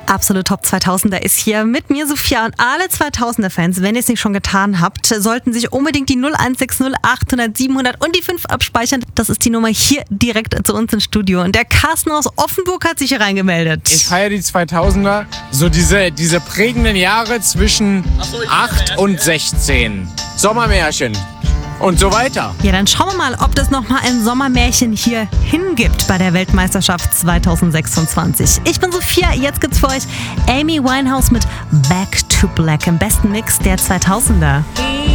Absolut Top 2000er ist hier mit mir, Sophia, und alle 2000er-Fans, wenn ihr es nicht schon getan habt, sollten sich unbedingt die 0160 800 700 und die 5 abspeichern. Das ist die Nummer hier direkt zu uns ins Studio. Und der Carsten aus Offenburg hat sich hier reingemeldet. Ich feiere die 2000er, so diese prägenden Jahre zwischen 8 und 16. Sommermärchen und so weiter. Ja, dann schauen wir mal, ob das nochmal ein Sommermärchen hier hingibt bei der Weltmeisterschaft 2026. Ich bin Sophia, jetzt gibt's für euch Amy Winehouse mit Back to Black im besten Mix der 2000er.